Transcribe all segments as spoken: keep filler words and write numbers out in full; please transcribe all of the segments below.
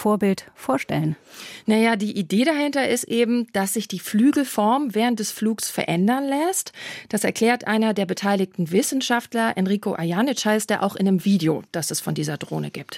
Vorbild vorstellen? Naja, die Idee dahinter ist eben, dass sich die Flügelform während des Flugs verändern lässt. Das erklärt einer der beteiligten Wissenschaftler, Enrico Ajanic heißt er, auch in einem Video, das es von dieser Drohne gibt.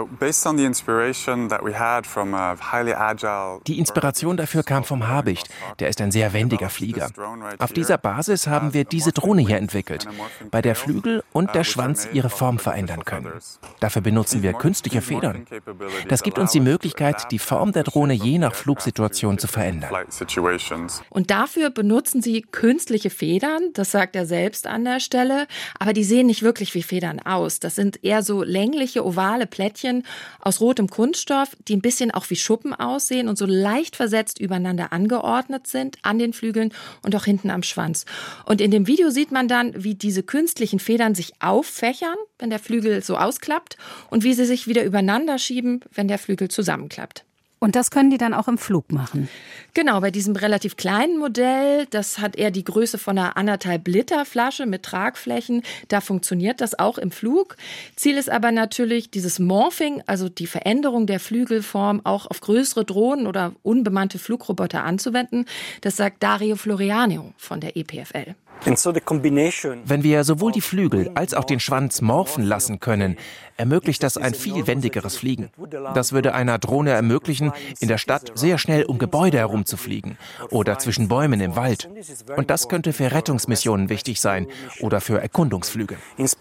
Die Inspiration dafür kam vom Habicht. Der ist ein sehr wendiger Flieger. Auf dieser Basis haben wir diese Drohne hier entwickelt, bei der Flügel und der Schwanz ihre Form verändern können. Dafür benutzen wir künstliche Federn. Das gibt uns die Möglichkeit, die Form der Drohne je nach Flugsituation zu verändern. Und dafür benutzen sie künstliche Federn, das sagt er selbst an der Stelle, aber die sehen nicht wirklich wie Federn aus. Das sind eher so längliche, ovale Plättchen aus rotem Kunststoff, die ein bisschen auch wie Schuppen aussehen und so leicht versetzt übereinander angeordnet sind an den Flügeln und auch hinten am Schwanz. Und in dem Video sieht man dann, wie diese künstlichen Federn sich auffächern, wenn der Flügel so ausklappt und wie sie sich wieder übereinander schieben, wenn der Flügel zusammenklappt. Und das können die dann auch im Flug machen? Genau, bei diesem relativ kleinen Modell, das hat eher die Größe von einer anderthalb Liter Flasche mit Tragflächen, da funktioniert das auch im Flug. Ziel ist aber natürlich dieses Morphing, also die Veränderung der Flügelform auch auf größere Drohnen oder unbemannte Flugroboter anzuwenden. Das sagt Dario Floriano von der E P F L. Wenn wir sowohl die Flügel als auch den Schwanz morphen lassen können, ermöglicht das ein viel wendigeres Fliegen. Das würde einer Drohne ermöglichen, in der Stadt sehr schnell um Gebäude herumzufliegen oder zwischen Bäumen im Wald. Und das könnte für Rettungsmissionen wichtig sein oder für Erkundungsflüge.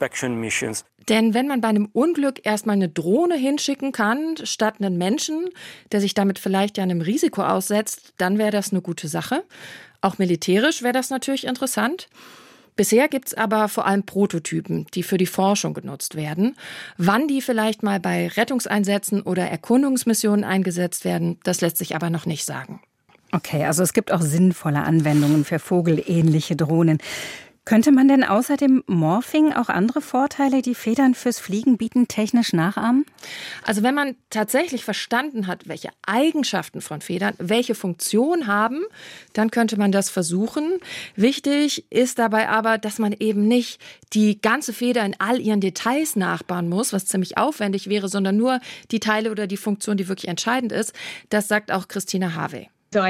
Denn wenn man bei einem Unglück erstmal eine Drohne hinschicken kann, statt einen Menschen, der sich damit vielleicht ja einem Risiko aussetzt, dann wäre das eine gute Sache. Auch militärisch wäre das natürlich interessant. Bisher gibt es aber vor allem Prototypen, die für die Forschung genutzt werden. Wann die vielleicht mal bei Rettungseinsätzen oder Erkundungsmissionen eingesetzt werden, das lässt sich aber noch nicht sagen. Okay, also es gibt auch sinnvolle Anwendungen für vogelähnliche Drohnen. Könnte man denn außer dem Morphing auch andere Vorteile, die Federn fürs Fliegen bieten, technisch nachahmen? Also wenn man tatsächlich verstanden hat, welche Eigenschaften von Federn welche Funktion haben, dann könnte man das versuchen. Wichtig ist dabei aber, dass man eben nicht die ganze Feder in all ihren Details nachbauen muss, was ziemlich aufwendig wäre, sondern nur die Teile oder die Funktion, die wirklich entscheidend ist. Das sagt auch Christina Harvey.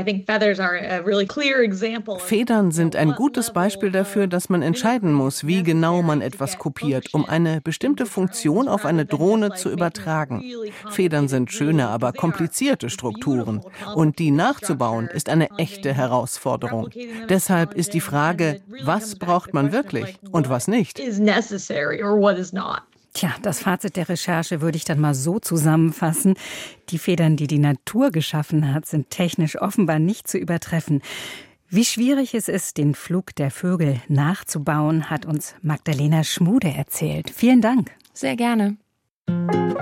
Federn sind ein gutes Beispiel dafür, dass man entscheiden muss, wie genau man etwas kopiert, um eine bestimmte Funktion auf eine Drohne zu übertragen. Federn sind schöne, aber komplizierte Strukturen. Und die nachzubauen, ist eine echte Herausforderung. Deshalb ist die Frage, was braucht man wirklich und was nicht? Tja, das Fazit der Recherche würde ich dann mal so zusammenfassen. Die Federn, die die Natur geschaffen hat, sind technisch offenbar nicht zu übertreffen. Wie schwierig es ist, den Flug der Vögel nachzubauen, hat uns Magdalena Schmude erzählt. Vielen Dank. Sehr gerne.